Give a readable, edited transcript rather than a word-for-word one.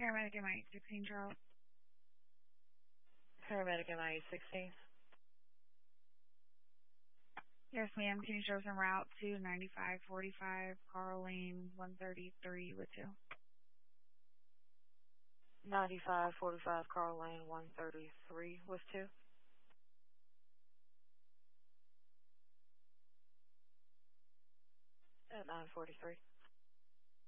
Paramedic MI 16 Charles. Paramedic MI 16. Yes, ma'am. Can you show us en route to 9545 Carl Lane 133 with 2? 9545 Carl Lane 133 with 2. At 943.